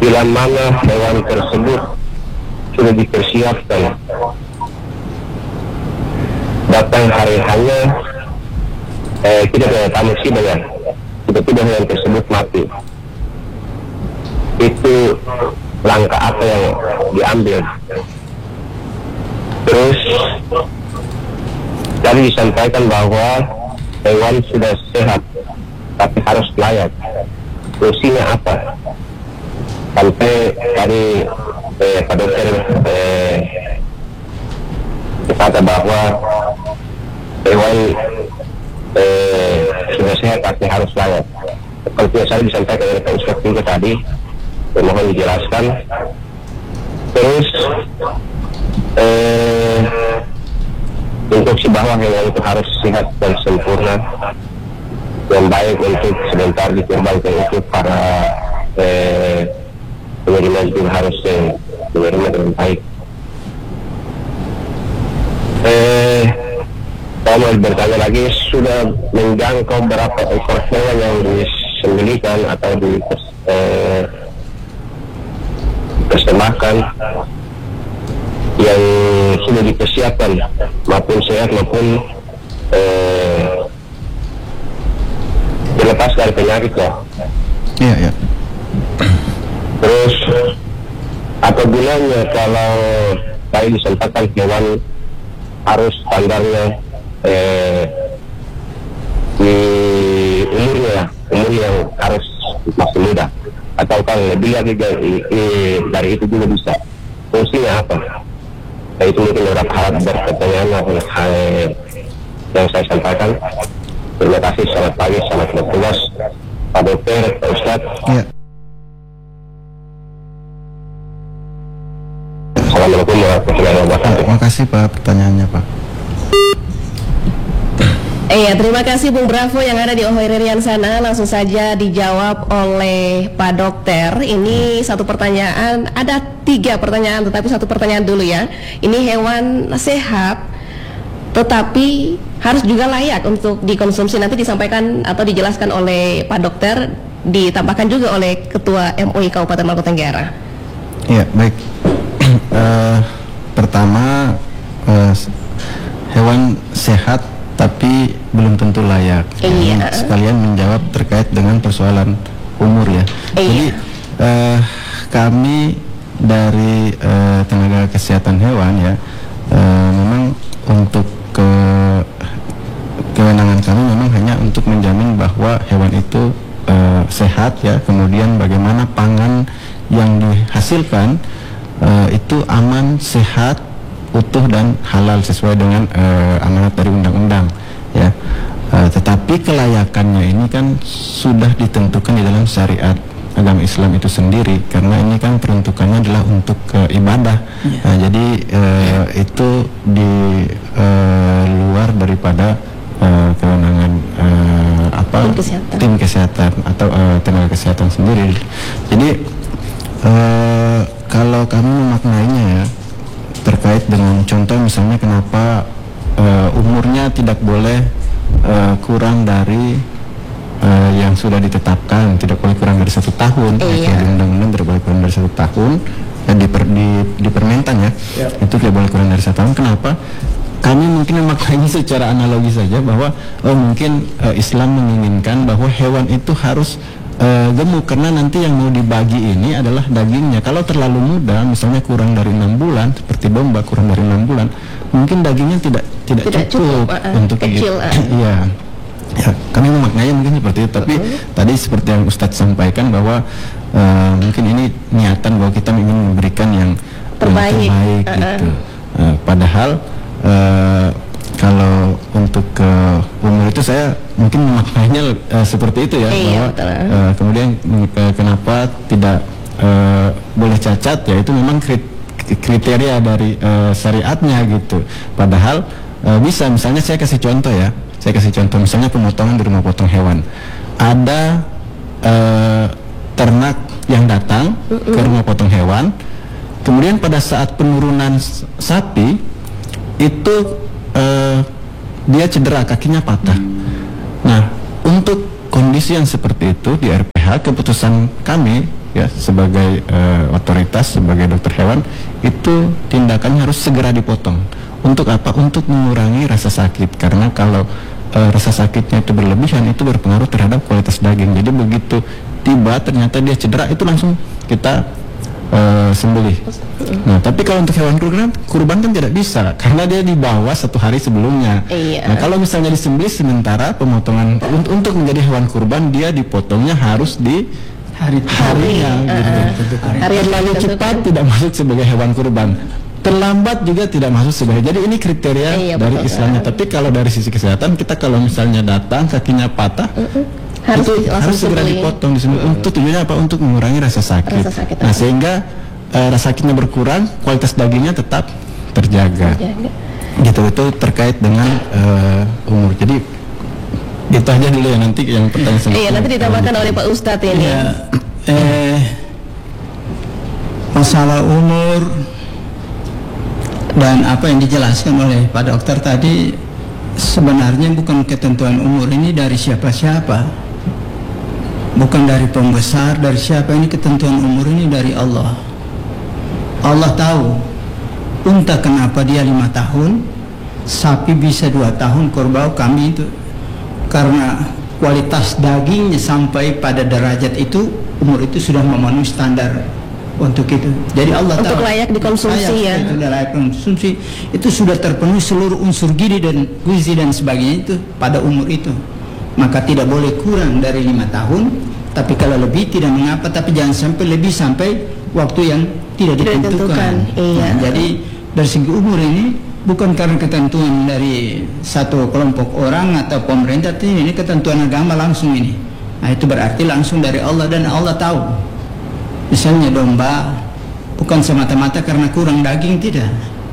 bila mana hewan tersebut sudah dipersiapkan datang hari hanya tidak ada tamu musibah, tiba-tiba hewan tersebut mati, itu langkah apa yang diambil? Terus tadi disampaikan bahwa hewan sudah sehat tapi harus layak, fungsinya apa? Sampai tadi Pak Dokter berkata bahwa hewan sudah sehat tapi harus layak. Kalau tidak salah disampaikan oleh Pak Ustadz juga tadi, mohon dijelaskan. Terus untuk bahwa hewan itu harus sehat dan sempurna, yang baik untuk sebentar dikembangkan itu para penerima juga harus menerima dengan baik. Saya mau bertanya lagi, sudah menjangkau berapa ekor hewan yang disembelihkan atau dipersembahkan yang sudah dipersiapkan, maupun sehat maupun dilepas dari penyakit ya? Iya. Terus apa gunanya kalau tadi disampaikan hewan harus standarnya di umur yang harus masih muda, atau kalau lebih lagi dari itu juga bisa, fungsinya apa? Nah, itu mungkin beberapa hal pertanyaan yang saya sampaikan. Terima kasih, selamat pagi, selamat bertugas Pak Dokter, Pak Ustadz. Ya. Assalamualaikum warahmatullahi wabarakatuh. Terima kasih Pak pertanyaannya Pak. Iya, terima kasih Bung Bravo yang ada di Ohoirerian sana. Langsung saja dijawab oleh Pak Dokter. Ini satu pertanyaan, ada 3 pertanyaan, tetapi satu pertanyaan dulu ya. Ini hewan sehat, tetapi harus juga layak untuk dikonsumsi. Nanti disampaikan atau dijelaskan oleh Pak Dokter, ditambahkan juga oleh Ketua MUI Kabupaten Maluku Tenggara. Iya, baik. Pertama, hewan sehat tapi belum tentu layak. Iya. Sekalian menjawab terkait dengan persoalan umur ya. Iya. Jadi kami dari tenaga kesehatan hewan ya, memang untuk kewenangan kami memang hanya untuk menjamin bahwa hewan itu sehat ya, kemudian bagaimana pangan yang dihasilkan itu aman, sehat, utuh dan halal sesuai dengan amanat dari undang-undang ya. Tetapi kelayakannya ini kan sudah ditentukan di dalam syariat agama Islam itu sendiri, karena ini kan peruntukannya adalah untuk ibadah. Nah, jadi itu di luar daripada kewenangan tim kesehatan atau tenaga kesehatan sendiri. Jadi kalau kami memaknainya ya, terkait dengan contoh misalnya kenapa umurnya tidak boleh kurang dari yang sudah ditetapkan, tidak boleh kurang dari 1 tahun. Iya. Di undang-undang tidak boleh kurang dari 1 tahun, di Permentan ya, itu tidak boleh kurang dari 1 tahun. Kenapa? Kami mungkin memaknainya secara analogi saja bahwa mungkin Islam menginginkan bahwa hewan itu harus gemuk, karena nanti yang mau dibagi ini adalah dagingnya. Kalau terlalu muda, misalnya kurang dari 6 bulan, seperti domba kurang dari 6 bulan, mungkin dagingnya tidak cukup untuk kecil. Iya. Ya, kami memaknainya mungkin seperti itu. Tapi tadi seperti yang Ustadz sampaikan bahwa mungkin ini niatan bahwa kita ingin memberikan yang terbaik gitu. Padahal kalau untuk umur itu saya mungkin memaknainya seperti itu ya, bahwa kemudian kenapa tidak boleh cacat ya, itu memang kriteria dari syariatnya gitu. Padahal bisa, misalnya saya kasih contoh misalnya pemotongan di rumah potong hewan. Ada ternak yang datang ke rumah potong hewan, kemudian pada saat penurunan sapi itu dia cedera, kakinya patah. Nah, untuk kondisi yang seperti itu di RPH, keputusan kami ya sebagai otoritas, sebagai dokter hewan, itu tindakannya harus segera dipotong. Untuk apa? Untuk mengurangi rasa sakit. Karena kalau rasa sakitnya itu berlebihan, itu berpengaruh terhadap kualitas daging. Jadi begitu tiba ternyata dia cedera, itu langsung kita sembelih. Nah, tapi kalau untuk hewan kurban kan tidak bisa karena dia dibawa 1 hari sebelumnya. Iya. Nah, kalau misalnya disembelih sementara pemotongan untuk menjadi hewan kurban, dia dipotongnya harus di harinya gitu. Terlalu cepat tidak masuk sebagai hewan kurban. Terlambat juga tidak masuk sebagai. Jadi ini kriteria dari Islamnya. Tapi kalau dari sisi kesehatan, kita kalau misalnya datang kakinya patah, harus segera dipotong untuk tujuannya apa? Untuk mengurangi rasa sakit. Nah, sehingga rasa sakitnya berkurang, kualitas dagingnya tetap terjaga. Gitu, itu terkait dengan umur. Jadi itu aja dulu ya, nanti yang pertanyaan selanjutnya. Iya, nanti ditambahkan oleh Pak Ustadz ini. Ya, masalah umur dan apa yang dijelaskan oleh Pak Dokter tadi, sebenarnya bukan ketentuan umur ini dari siapa-siapa. Bukan dari pembesar, dari siapa. Ini ketentuan umur ini dari Allah. Allah tahu unta kenapa dia 5 tahun, sapi bisa 2 tahun, kerbau, kambing itu karena kualitas dagingnya sampai pada derajat itu, umur itu sudah memenuhi standar untuk itu. Jadi Allah untuk tahu layak dikonsumsi ya. Itu layak konsumsi, itu sudah terpenuhi seluruh unsur gizi dan sebagainya itu pada umur itu. Maka tidak boleh kurang dari 5 tahun, tapi kalau lebih tidak mengapa, tapi jangan sampai lebih sampai waktu yang tidak ditentukan. Iya. Nah, jadi dari segi umur ini bukan karena ketentuan dari satu kelompok orang atau pemerintah, ini ketentuan agama langsung ini. Nah, itu berarti langsung dari Allah dan Allah tahu. Misalnya domba bukan semata-mata karena kurang daging, tidak.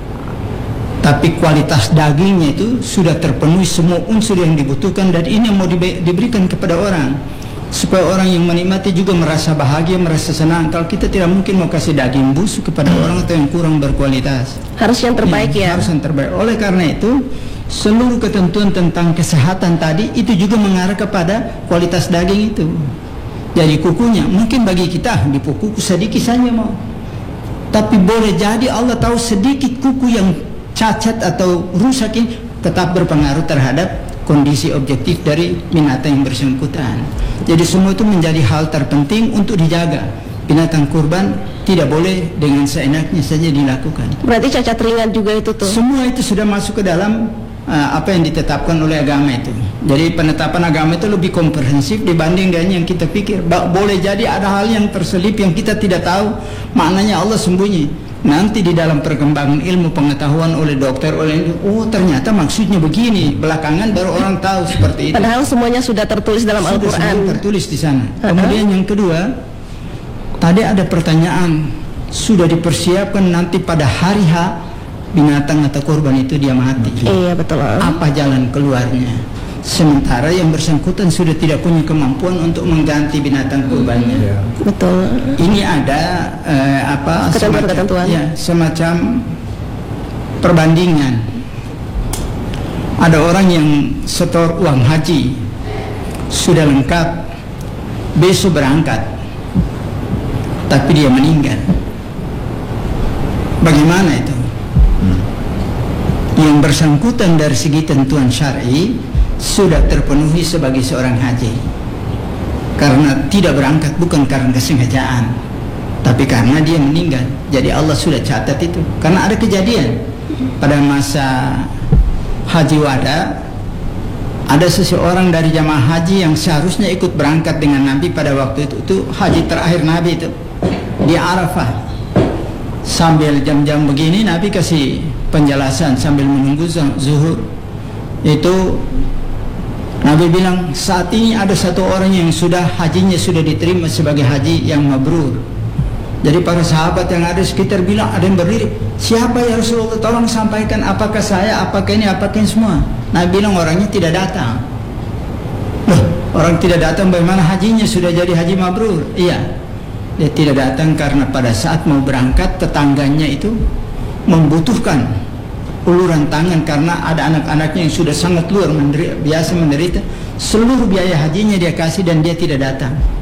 Tapi kualitas dagingnya itu sudah terpenuhi semua unsur yang dibutuhkan, dan ini yang mau diberikan kepada orang supaya orang yang menikmati juga merasa bahagia, merasa senang. Kalau kita tidak mungkin mau kasih daging busuk kepada orang atau yang kurang berkualitas. Harus yang terbaik ya. Harus yang terbaik. Oleh karena itu seluruh ketentuan tentang kesehatan tadi itu juga mengarah kepada kualitas daging itu. Jadi kukunya mungkin bagi kita di kuku sedikit saja mau, tapi boleh jadi Allah tahu sedikit kuku yang cacat atau rusak ini tetap berpengaruh terhadap kondisi objektif dari binatang yang bersangkutan. Jadi semua itu menjadi hal terpenting untuk dijaga. Binatang kurban tidak boleh dengan seenaknya saja dilakukan. Berarti cacat ringan juga itu tuh. Semua itu sudah masuk ke dalam apa yang ditetapkan oleh agama itu. Jadi penetapan agama itu lebih komprehensif dibanding dengan yang kita pikir. Boleh jadi ada hal yang terselip yang kita tidak tahu, maknanya Allah sembunyi. Nanti di dalam perkembangan ilmu pengetahuan oleh dokter, oh ternyata maksudnya begini, belakangan baru orang tahu seperti itu. Padahal semuanya sudah tertulis dalam Al-Quran. Tertulis di sana. Kemudian yang kedua, tadi ada pertanyaan, sudah dipersiapkan nanti pada hari H binatang atau korban itu dia mati. Iya betul. Apa jalan keluarnya? Sementara yang bersangkutan sudah tidak punya kemampuan untuk mengganti binatang kurbannya. Betul. Ini ada ketentuan-ketentuan. Ya, semacam perbandingan. Ada orang yang setor uang haji sudah lengkap, besok berangkat, tapi dia meninggal. Bagaimana itu? Yang bersangkutan dari segi tentuan syar'i sudah terpenuhi sebagai seorang haji karena tidak berangkat bukan karena kesengajaan, tapi karena dia meninggal. Jadi Allah sudah catat itu. Karena ada kejadian pada masa haji wada, ada seseorang dari jamaah haji yang seharusnya ikut berangkat dengan Nabi pada waktu itu haji terakhir Nabi itu di Arafah. Sambil jam-jam begini Nabi kasih penjelasan sambil menunggu zuhur. Itu Nabi bilang, saat ini ada satu orang yang sudah hajinya sudah diterima sebagai haji yang mabrur. Jadi para sahabat yang ada sekitar bilang, ada yang berdiri, siapa ya Rasulullah, tolong sampaikan, apakah saya, apakah ini semua. Nabi bilang orangnya tidak datang. Loh, orang tidak datang bagaimana hajinya sudah jadi haji mabrur? Iya, dia tidak datang karena pada saat mau berangkat tetangganya itu membutuhkan uluran tangan karena ada anak-anaknya yang sudah sangat luar biasa menderita. Seluruh biaya hajinya dia kasih dan dia tidak datang.